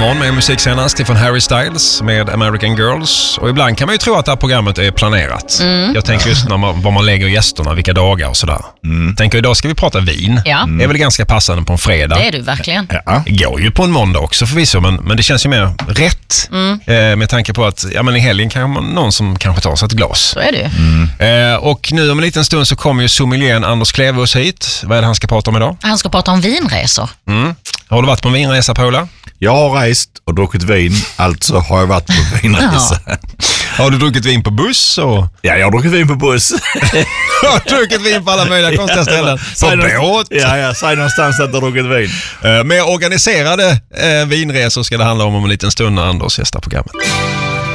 morgon med musiksenast ifrån Harry Styles med American Girls. Och ibland kan man ju tro att det här programmet är planerat. Jag tänker just vad man lägger gästerna, vilka dagar och sådär. Tänker idag ska vi prata vin. Ja. Det är väl ganska passande på en fredag. Det är du verkligen. Ja. Det går ju på en måndag också förvisso, men det känns ju mer rätt. Med tanke på att i helgen kan man någon som kanske tar sig ett glas. Så är det ju. Och nu om en liten stund så kommer ju sommelieren Anders Klevås hit. Vad är det han ska prata om idag? Han ska prata om vinresor. Har du varit på en vinresa, Paula? Jag har rest och druckit vin, alltså har jag varit på vinresa. Har du druckit vin på buss? Och... Ja, jag har druckit vin på buss. Jag har druckit vin på alla möjliga konstiga ställen. På båt. Ja, säg någonstans att jag har druckit vin. Mer organiserade vinresor ska det handla om en liten stund när Anders gästar programmet.